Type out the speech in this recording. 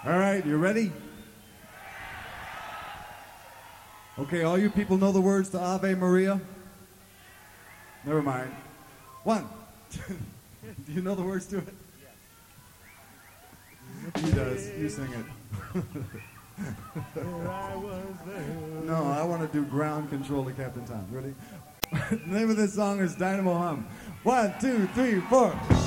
All right, you ready? Okay, all you people know the words to Ave Maria? Never mind. One. Do you know the words to it? He does. You sing it. No, I want to do ground control to Captain Tom. Ready? The name of this song is Dynamo Hum. 1, 2, 3, 4.